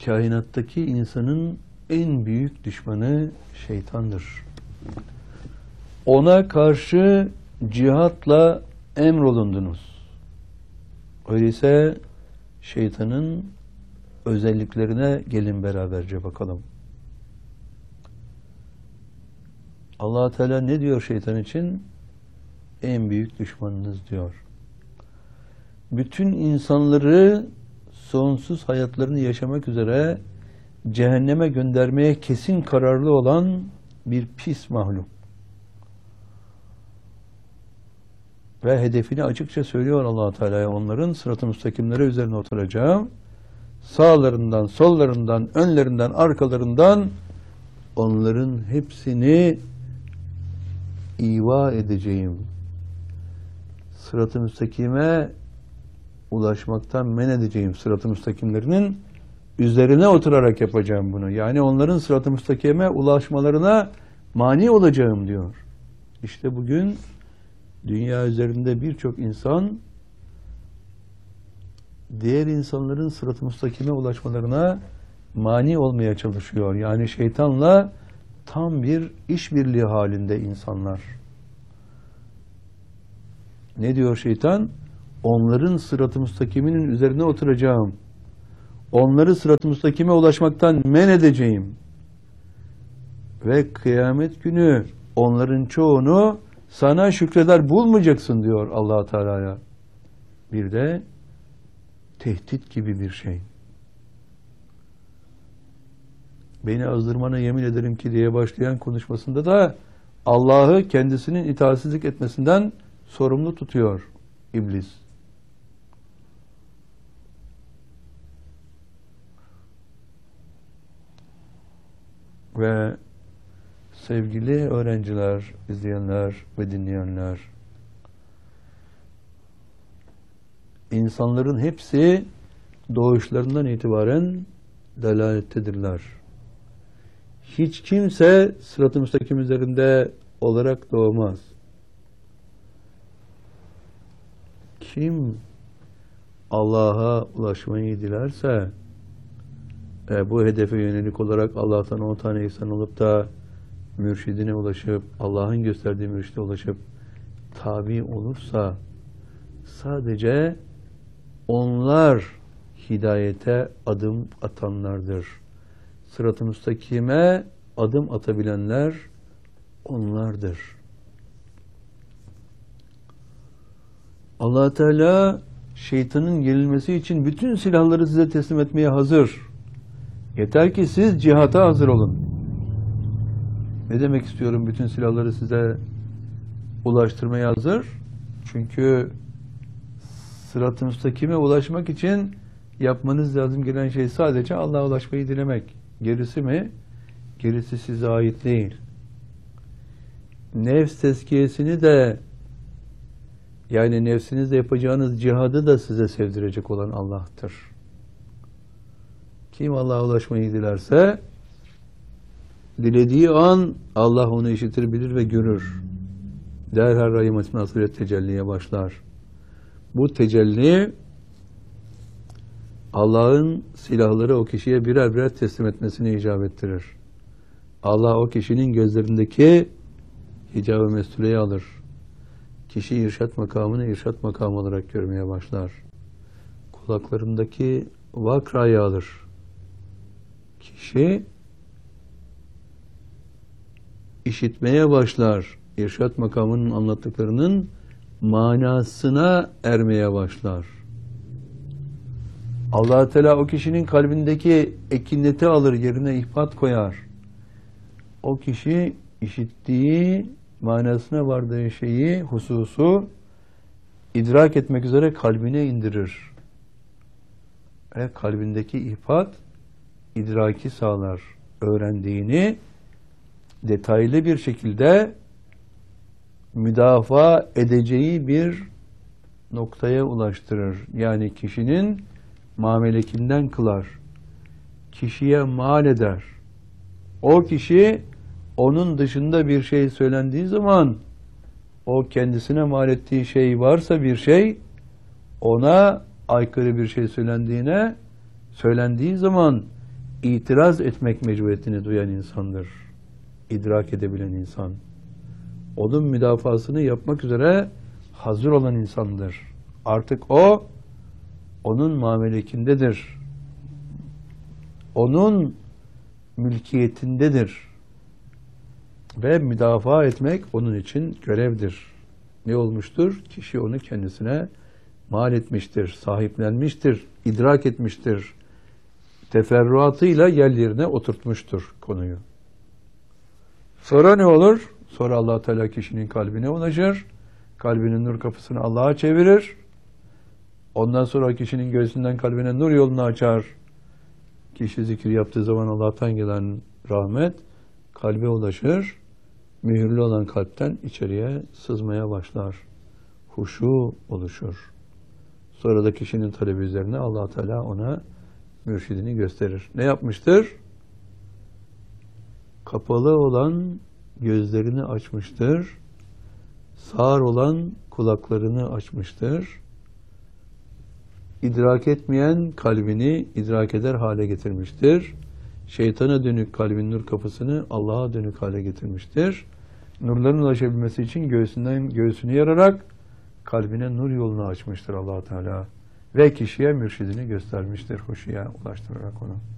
kainattaki insanın en büyük düşmanı şeytandır. Ona karşı cihatla emrolundunuz. Öyleyse şeytanın özelliklerine gelin beraberce bakalım. Allah Teala ne diyor şeytan için? En büyük düşmanınız diyor. Bütün insanları sonsuz hayatlarını yaşamak üzere cehenneme göndermeye kesin kararlı olan bir pis mahluk. Ve hedefini açıkça söylüyor Allah Teala'ya, onların sırat-ı müstakimleri üzerine oturacağım. Sağlarından, sollarından, önlerinden, arkalarından onların hepsini iva edeceğim. Sırat-ı müstakime ulaşmaktan men edeceğim. Sırat-ı müstakimlerinin üzerine oturarak yapacağım bunu. Yani onların sırat-ı müstakime ulaşmalarına mani olacağım diyor. İşte bugün dünya üzerinde birçok insan diğer insanların sırat-ı müstakime ulaşmalarına mani olmaya çalışıyor. Yani şeytanla tam bir işbirliği halinde insanlar. Ne diyor şeytan? Onların sırat-ı müstakiminin üzerine oturacağım. Onları sırat-ı müstakime ulaşmaktan men edeceğim. Ve kıyamet günü onların çoğunu sana şükreder bulmayacaksın diyor Allah Teala'ya. Bir de tehdit gibi bir şey. Beni azdırmana yemin ederim ki diye başlayan konuşmasında da Allah'ı kendisinin itaatsizlik etmesinden sorumlu tutuyor iblis. Ve sevgili öğrenciler, izleyenler ve dinleyenler, insanların hepsi doğuşlarından itibaren delalettedirler. Hiç kimse sırat-ı müstakim üzerinde olarak doğmaz. Kim Allah'a ulaşmayı dilerse, bu hedefe yönelik olarak Allah'tan 10 tane ihsan olup da mürşidine ulaşıp, Allah'ın gösterdiği mürşide ulaşıp tabi olursa, sadece onlar hidayete adım atanlardır. Sırat-ı müstakime adım atabilenler onlardır. Allah Teala şeytanın yenilmesi için bütün silahları size teslim etmeye hazır. Yeter ki siz cihata hazır olun. Ne demek istiyorum bütün silahları size ulaştırmaya hazır? Çünkü sırat-ı müstakime ulaşmak için yapmanız lazım gelen şey sadece Allah'a ulaşmayı dilemek. Gerisi mi? Gerisi size ait değil. Nefs tezkiyesini de, yani nefsinizle yapacağınız cihadı da size sevdirecek olan Allah'tır. Kim Allah'a ulaşmayı dilerse dilediği an Allah onu işitir, bilir ve görür. Derhal rahim-i nasiret tecelliye başlar. Bu tecelli Allah'ın silahları o kişiye birer birer teslim etmesini icap ettirir. Allah o kişinin gözlerindeki hicab-ı mestureyi alır. Kişi irşat makamını irşat makamı olarak görmeye başlar. Kulaklarındaki vakrayı alır. Kişi işitmeye başlar. İrşat makamının anlattıklarının manasına ermeye başlar. Allah Teala o kişinin kalbindeki ekineti alır, yerine ihbat koyar. O kişi işittiği, manasına vardığı şeyi, hususu idrak etmek üzere kalbine indirir. Kalbindeki ihbat idraki sağlar. Öğrendiğini detaylı bir şekilde müdafaa edeceği bir noktaya ulaştırır. Yani kişinin mamelekinden kılar. Kişiye mal eder. O kişi onun dışında bir şey söylendiği zaman, o kendisine mal ettiği şey varsa bir şey, ona aykırı bir şey söylendiği zaman itiraz etmek mecburiyetini duyan insandır. İdrak edebilen insan. Onun müdafasını yapmak üzere hazır olan insandır. Artık o, onun mamelekindedir. Onun mülkiyetindedir. Ve müdafaa etmek onun için görevdir. Ne olmuştur? Kişi onu kendisine mal etmiştir, sahiplenmiştir, idrak etmiştir. Teferruatıyla yerlerine oturtmuştur konuyu. Sonra ne olur? Sonra Allah Teala kişinin kalbine ulaşır. Kalbinin nur kapısını Allah'a çevirir. Ondan sonra kişinin göğsünden kalbine nur yolunu açar. Kişi zikir yaptığı zaman Allah'tan gelen rahmet kalbe ulaşır. Mühürlü olan kalpten içeriye sızmaya başlar. Huşu oluşur. Sonra da kişinin talebi üzerine Allah Teala ona mürşidini gösterir. Ne yapmıştır? Kapalı olan gözlerini açmıştır. Sağır olan kulaklarını açmıştır. İdrak etmeyen kalbini idrak eder hale getirmiştir. Şeytana dönük kalbin nur kapısını Allah'a dönük hale getirmiştir. Nurların ulaşabilmesi için göğsünü yararak kalbine nur yolunu açmıştır Allah Teala ve kişiye mürşidini göstermiştir, huşuya ulaştırarak onu.